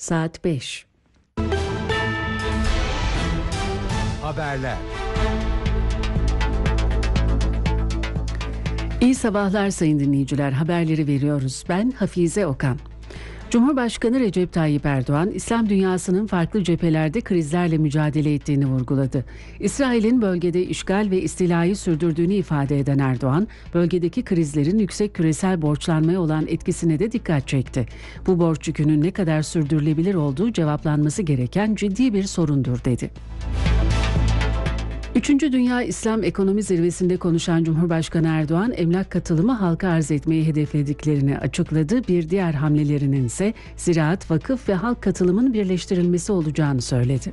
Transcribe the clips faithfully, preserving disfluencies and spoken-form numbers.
Saat beş. Haberler. İyi sabahlar sayın dinleyiciler. Haberleri veriyoruz. Ben Hafize Okan. Cumhurbaşkanı Recep Tayyip Erdoğan, İslam dünyasının farklı cephelerde krizlerle mücadele ettiğini vurguladı. İsrail'in bölgede işgal ve istilayı sürdürdüğünü ifade eden Erdoğan, bölgedeki krizlerin yüksek küresel borçlanmaya olan etkisine de dikkat çekti. Bu borç yükünün ne kadar sürdürülebilir olduğu cevaplanması gereken ciddi bir sorundur dedi. Üçüncü Dünya İslam Ekonomi Zirvesi'nde konuşan Cumhurbaşkanı Erdoğan, emlak katılımı halka arz etmeyi hedeflediklerini açıkladı. Bir diğer hamlelerinin ise ziraat, vakıf ve halk katılımının birleştirilmesi olacağını söyledi.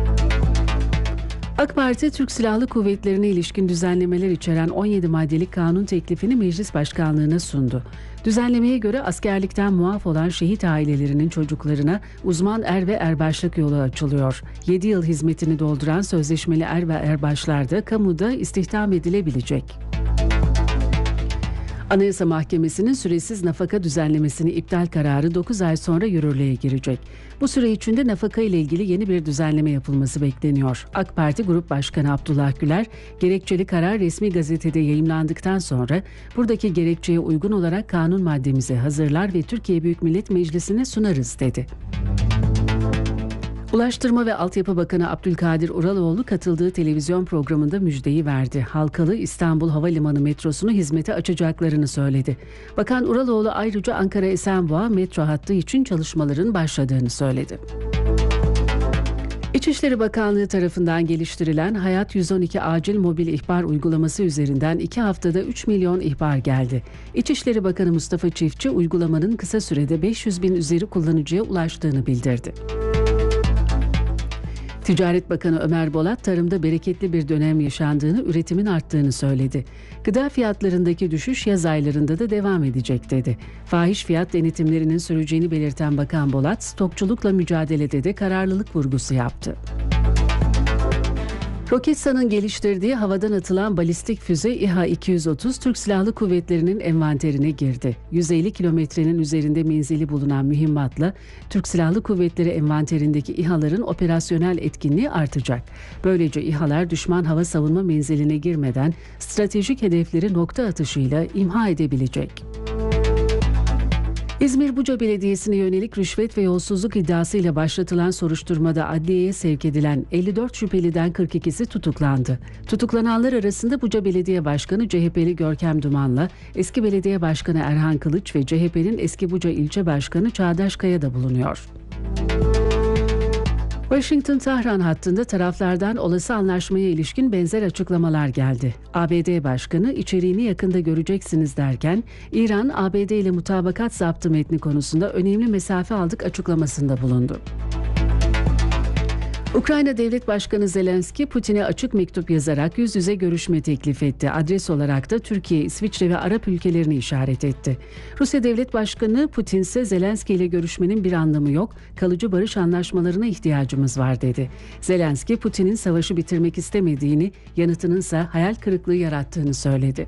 AK Parti, Türk Silahlı Kuvvetleri'ne ilişkin düzenlemeler içeren on yedi maddelik kanun teklifini Meclis Başkanlığı'na sundu. Düzenlemeye göre askerlikten muaf olan şehit ailelerinin çocuklarına uzman er ve erbaşlık yolu açılıyor. yedi yıl hizmetini dolduran sözleşmeli er ve erbaşlar da kamuda istihdam edilebilecek. Anayasa Mahkemesi'nin süresiz nafaka düzenlemesini iptal kararı dokuz ay sonra yürürlüğe girecek. Bu süre içinde nafaka ile ilgili yeni bir düzenleme yapılması bekleniyor. AK Parti Grup Başkanı Abdullah Güler, gerekçeli karar resmi gazetede yayımlandıktan sonra buradaki gerekçeye uygun olarak kanun maddemizi hazırlar ve Türkiye Büyük Millet Meclisi'ne sunarız dedi. Ulaştırma ve Altyapı Bakanı Abdülkadir Uraloğlu katıldığı televizyon programında müjdeyi verdi. Halkalı İstanbul Havalimanı metrosunu hizmete açacaklarını söyledi. Bakan Uraloğlu ayrıca Ankara Esenboğa metro hattı için çalışmaların başladığını söyledi. İçişleri Bakanlığı tarafından geliştirilen Hayat yüz on iki acil mobil ihbar uygulaması üzerinden iki haftada üç milyon ihbar geldi. İçişleri Bakanı Mustafa Çiftçi uygulamanın kısa sürede beş yüz bin üzeri kullanıcıya ulaştığını bildirdi. Ticaret Bakanı Ömer Bolat, tarımda bereketli bir dönem yaşandığını, üretimin arttığını söyledi. Gıda fiyatlarındaki düşüş yaz aylarında da devam edecek dedi. Fahiş fiyat denetimlerinin süreceğini belirten Bakan Bolat, stokçulukla mücadelede de kararlılık vurgusu yaptı. Roketsan'ın geliştirdiği havadan atılan balistik füze İHA iki yüz otuz Türk Silahlı Kuvvetleri'nin envanterine girdi. yüz elli kilometrenin üzerinde menzili bulunan mühimmatla Türk Silahlı Kuvvetleri envanterindeki İHA'ların operasyonel etkinliği artacak. Böylece İHA'lar düşman hava savunma menziline girmeden stratejik hedefleri nokta atışıyla imha edebilecek. İzmir Buca Belediyesi'ne yönelik rüşvet ve yolsuzluk iddiasıyla başlatılan soruşturmada adliyeye sevk edilen elli dört şüpheliden kırk ikisi tutuklandı. Tutuklananlar arasında Buca Belediye Başkanı C H P'li Görkem Duman'la eski Belediye Başkanı Erhan Kılıç ve C H P'nin eski Buca İlçe Başkanı Çağdaş Kaya da bulunuyor. Washington-Tahran hattında taraflardan olası anlaşmaya ilişkin benzer açıklamalar geldi. A B D Başkanı içeriğini yakında göreceksiniz derken, İran, A B D ile mutabakat zaptı metni konusunda önemli mesafe aldık açıklamasında bulundu. Ukrayna Devlet Başkanı Zelenski, Putin'e açık mektup yazarak yüz yüze görüşme teklif etti. Adres olarak da Türkiye, İsviçre ve Arap ülkelerini işaret etti. Rusya Devlet Başkanı Putin ise Zelenski ile görüşmenin bir anlamı yok, kalıcı barış anlaşmalarına ihtiyacımız var dedi. Zelenski, Putin'in savaşı bitirmek istemediğini, yanıtının ise hayal kırıklığı yarattığını söyledi.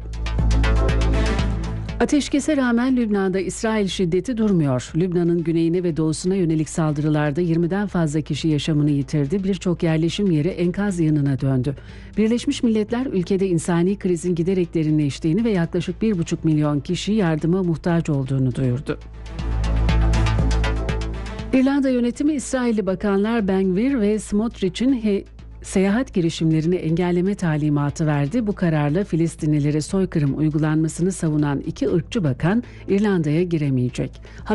Ateşkese rağmen Lübnan'da İsrail şiddeti durmuyor. Lübnan'ın güneyine ve doğusuna yönelik saldırılarda yirmiden fazla kişi yaşamını yitirdi. Birçok yerleşim yeri enkaz yanına döndü. Birleşmiş Milletler ülkede insani krizin giderek derinleştiğini ve yaklaşık bir buçuk milyon kişi yardıma muhtaç olduğunu duyurdu. İrlanda yönetimi İsrailli bakanlar Ben-Gvir ve Smotrich'in he- seyahat girişimlerini engelleme talimatı verdi. Bu kararla Filistinlilere soykırım uygulanmasını savunan iki ırkçı bakan İrlanda'ya giremeyecek.